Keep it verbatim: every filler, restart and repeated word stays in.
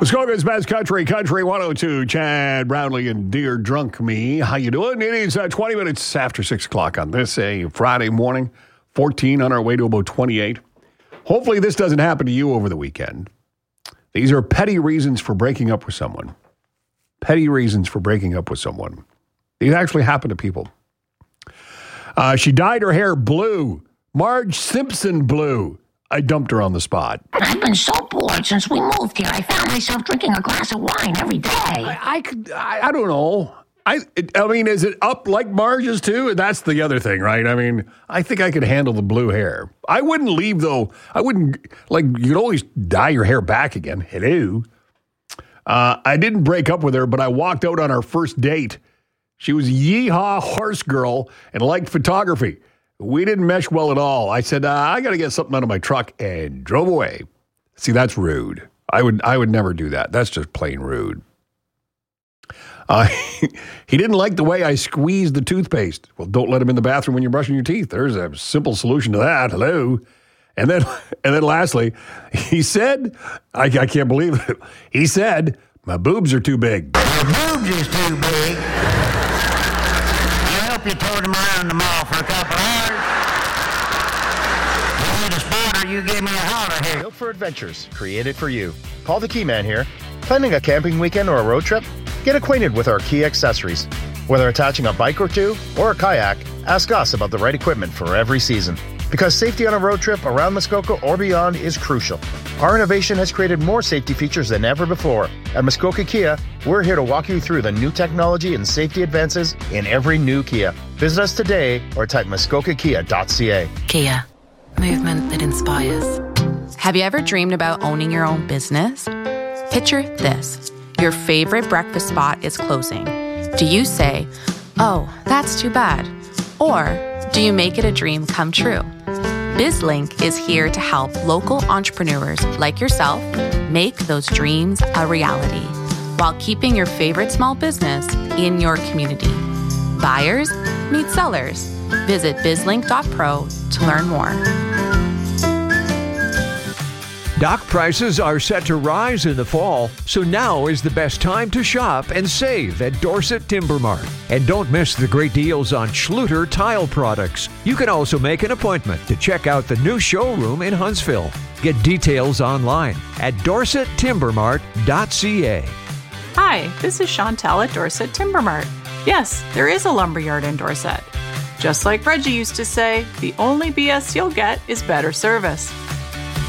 Muskoka's best country, Country one oh two. Chad Brownlee and Dear Drunk Me. How you doing? It is uh, twenty minutes after six o'clock on this a Friday morning. fourteen on our way to about twenty-eight. Hopefully this doesn't happen to you over the weekend. These are petty reasons for breaking up with someone. Petty reasons for breaking up with someone. These actually happen to people. Uh, she dyed her hair blue. Marge Simpson blue. I dumped her on the spot. I've been so bored since we moved here. I found myself drinking a glass of wine every day. I, I could, I, I don't know. I, it, I mean, is it up like Marge's too? That's the other thing, right? I mean, I think I could handle the blue hair. I wouldn't leave though. I wouldn't, like, you could always dye your hair back again. Hello. Uh, I didn't break up with her, but I walked out on our first date. She was a yeehaw horse girl and liked photography. We didn't mesh well at all. I said, uh, I got to get something out of my truck and drove away. See, that's rude. I would I would never do that. That's just plain rude. Uh, he didn't like the way I squeezed the toothpaste. Well, don't let him in the bathroom when you're brushing your teeth. There's a simple solution to that. Hello. And then, and then lastly, he said, I, I can't believe it. He said, my boobs are too big. Your boobs is too big. I hope you towed them around the mall for a couple hours. You need a spotter, you give me a holler here. Built for adventures, created for you. Paul the Key Man here. Planning a camping weekend or a road trip? Get acquainted with our Key accessories. Whether attaching a bike or two or a kayak, ask us about the right equipment for every season. Because safety on a road trip around Muskoka or beyond is crucial. Our innovation has created more safety features than ever before. At Muskoka Kia, we're here to walk you through the new technology and safety advances in every new Kia. Visit us today or type muskoka kia dot c a. Kia, movement that inspires. Have you ever dreamed about owning your own business? Picture this. Your favorite breakfast spot is closing. Do you say, oh, that's too bad? Or do you make it a dream come true? BizLink is here to help local entrepreneurs like yourself make those dreams a reality while keeping your favorite small business in your community. Buyers meet sellers. Visit bizlink dot pro to learn more. Dock prices are set to rise in the fall, so now is the best time to shop and save at Dorset Timber Mart. And don't miss the great deals on Schluter tile products. You can also make an appointment to check out the new showroom in Huntsville. Get details online at dorset timber mart dot c a. Hi, this is Chantel at Dorset Timber Mart. Yes, there is a lumberyard in Dorset. Just like Reggie used to say, the only B S you'll get is better service.